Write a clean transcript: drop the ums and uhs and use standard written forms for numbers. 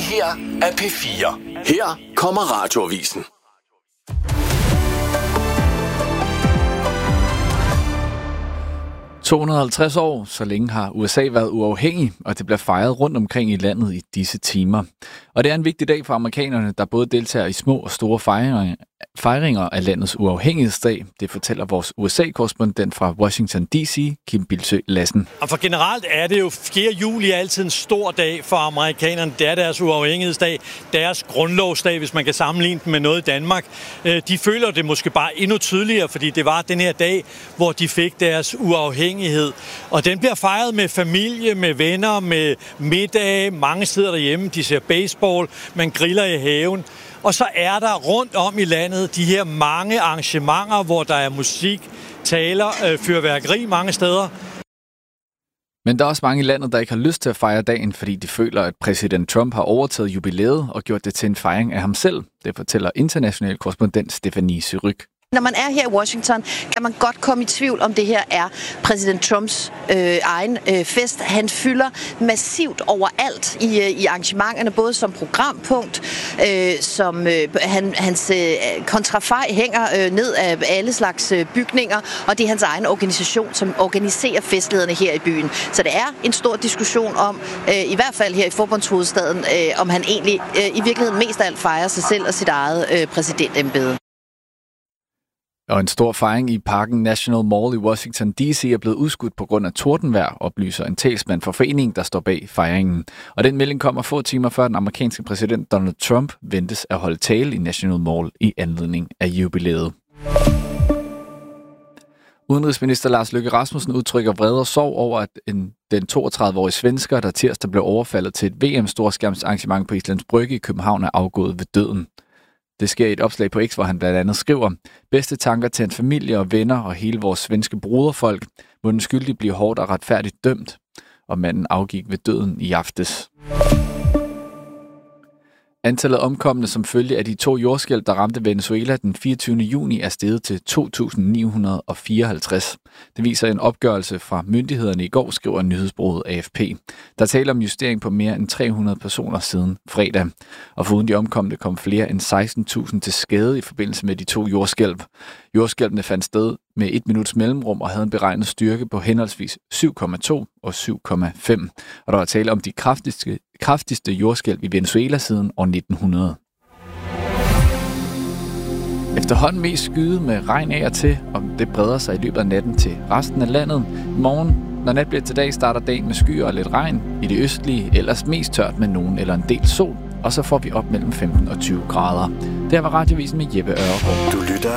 her er P4. Her kommer Radioavisen. – 250 år, så længe har USA været uafhængig, og det bliver fejret rundt omkring i landet i disse timer. Og det er en vigtig dag for amerikanerne, der både deltager i små og store fejringer af landets uafhængighedsdag. Det fortæller vores USA-korrespondent fra Washington D.C., Kim Bildsøe Lassen. Og for generelt er det jo 4. juli altid en stor dag for amerikanerne. Det er deres uafhængighedsdag, deres grundlovsdag, hvis man kan sammenligne den med noget i Danmark. De føler det måske bare endnu tydeligere, fordi det var den her dag, hvor de fik deres uafhængighed. Og den bliver fejret med familie, med venner, med middage, mange steder derhjemme. De ser baseball, man griller i haven. Og så er der rundt om i landet de her mange arrangementer, hvor der er musik, taler, fyrværkeri mange steder. Men der er også mange i landet, der ikke har lyst til at fejre dagen, fordi de føler, at præsident Trump har overtaget jubilæet og gjort det til en fejring af ham selv. Det fortæller international korrespondent Stephanie Syryk. Når man er her i Washington, kan man godt komme i tvivl, om det her er præsident Trumps egen fest. Han fylder massivt overalt i arrangementerne, både som programpunkt, som hans kontrafej hænger ned af alle slags bygninger, og det er hans egen organisation, som organiserer festlighederne her i byen. Så det er en stor diskussion om, i hvert fald her i forbundshovedstaden, om han egentlig i virkeligheden mest af alt fejrer sig selv og sit eget præsidentembede. Og en stor fejring i parken National Mall i Washington D.C. er blevet udskudt på grund af tordenvejr, oplyser en talsmand for foreningen, der står bag fejringen. Og den melding kommer få timer før den amerikanske præsident Donald Trump ventes at holde tale i National Mall i anledning af jubilæet. Udenrigsminister Lars Løkke Rasmussen udtrykker vrede og sorg over, at den 32-årige svensker, der tirsdag blev overfaldet til et VM-storskærmsarrangement på Islands Brygge i København, er afgået ved døden. Det sker i et opslag på X, hvor han blandt andet skriver: bedste tanker til en familie og venner og hele vores svenske broderfolk, må den skyldige blive hårdt og retfærdigt dømt. Og manden afgik ved døden i aftes. Antallet omkomne som følge af de 2 jordskælv, der ramte Venezuela den 24. juni, er steget til 2.954. Det viser en opgørelse fra myndighederne i går, skriver nyhedsbureauet AFP. Der taler om justering på mere end 300 personer siden fredag. Og foruden de omkomne kom flere end 16.000 til skade i forbindelse med de 2 jordskælv. Jordskælvene fandt sted med 1 minuts mellemrum og havde en beregnet styrke på henholdsvis 7,2 og 7,5. Og der var tale om de kraftigste jordskælv i Venezuela siden år 1900. Efterhånden mest skyde med regn af og til, og det breder sig i løbet af natten til resten af landet. I morgen, når nat bliver til dag, starter dagen med skyer og lidt regn. I det østlige ellers mest tørt med nogen eller en del sol. Og så får vi op mellem 15 og 20 grader. Det her var Radioavisen med Jeppe Ørgaard. Du lytter